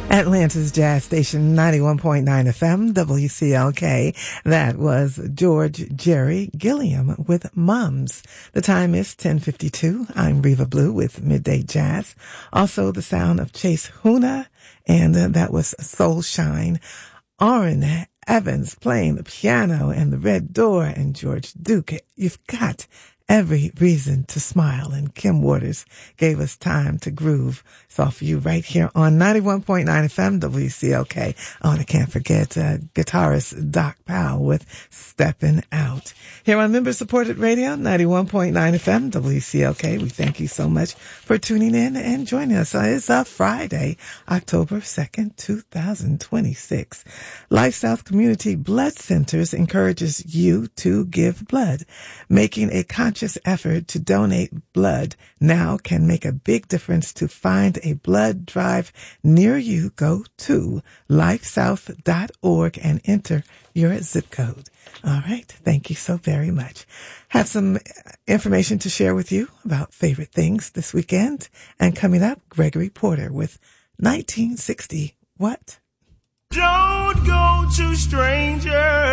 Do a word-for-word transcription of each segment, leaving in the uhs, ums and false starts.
Atlanta's Jazz Station, ninety-one point nine F M, W C L K. That was George Jerry Gilliam with Mums. The time is ten fifty-two. I'm Reva Blue with Midday Jazz. Also, the sound of Chase Huna, and uh, that was Soul Shine. Orrin Evans playing the piano, and the Red Door, and George Duke. You've got every reason to smile, and Kim Waters gave us Time to Groove. It's all for you right here on ninety-one point nine F M W C L K. Oh, and I can't forget uh, guitarist Doc Powell with Steppin' Out. Here on member-supported radio, ninety-one point nine F M W C L K. We thank you so much for tuning in and joining us. Uh, it's a Friday, October second, two thousand twenty-six. Life South Community Blood Centers encourages you to give blood. Making a conscious effort to donate blood now can make a big difference. To find a blood drive near you, go to life south dot org and enter your zip code. All right. Thank you so very much. Have some information to share with you about favorite things this weekend. And coming up, Gregory Porter with nineteen sixty. What? Don't go to strangers.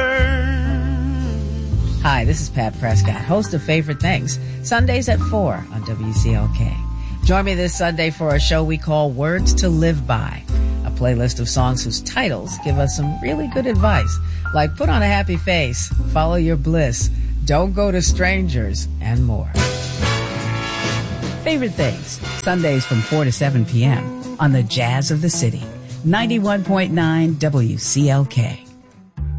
Hi, this is Pat Prescott, host of Favorite Things, Sundays at four on W C L K. Join me this Sunday for a show we call Words to Live By, a playlist of songs whose titles give us some really good advice, like put on a happy face, follow your bliss, don't go to strangers, and more. Favorite Things, Sundays from four to seven p.m. on the Jazz of the City, ninety-one point nine W C L K.